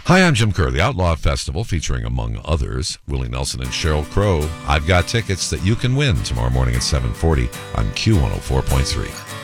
Hi, I'm Jim Kerr. The Outlaw Festival, featuring, among others, Willie Nelson and Sheryl Crow. I've got tickets that you can win tomorrow morning at 7:40 on Q104.3.